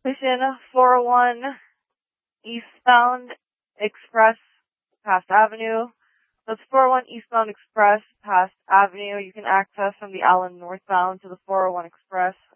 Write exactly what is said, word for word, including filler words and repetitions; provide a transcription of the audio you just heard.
Station four oh one eastbound Express past Avenue. That's four oh one eastbound Express past Avenue. You can access from the Allen northbound to the four oh one Express.